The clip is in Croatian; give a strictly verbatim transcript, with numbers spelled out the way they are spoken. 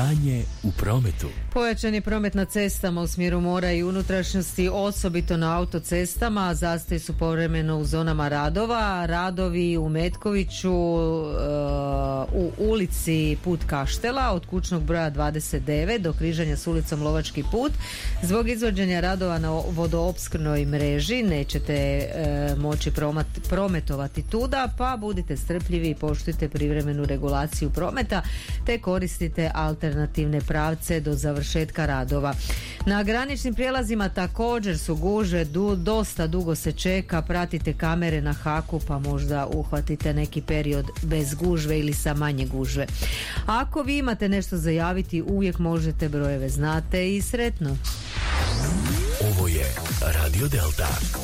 Stanje u prometu. Pojačan je promet na cestama u smjeru mora i unutrašnjosti, osobito na autocestama. Zastoji su povremeno u zonama radova. Radovi u Metkoviću, u ulici Put Kaštela od kućnog broja dvadeset devet do križanja s ulicom Lovački put. Zbog izvođenja radova na vodoopskrbnoj mreži nećete e, moći promet, prometovati tuda, pa budite strpljivi i poštujte privremenu regulaciju prometa te koristite alternativne pravce do završetka radova. Na graničnim prijelazima također su gužve, du, dosta dugo se čeka, pratite kamere na haku pa možda uhvatite neki period bez gužve ili sa manje gužve. Ako vi imate nešto za javiti, uvijek možete, brojeve znate i sretno. Ovo je Radio Delta.